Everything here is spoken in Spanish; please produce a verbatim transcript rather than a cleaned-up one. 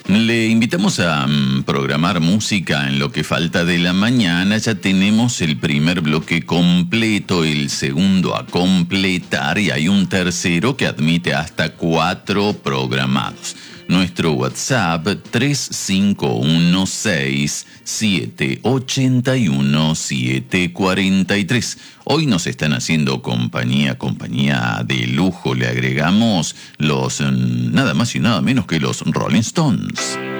Le invitamos a um, programar música en lo que falta de la mañana. Ya tenemos el primer bloque completo, el segundo a completar y hay un tercero que admite hasta cuatro programados. Nuestro WhatsApp tres cinco uno seis siete ocho uno siete cuatro tres. Hoy nos están haciendo compañía, compañía de lujo. Le agregamos los nada más y nada menos que los Rolling Stones.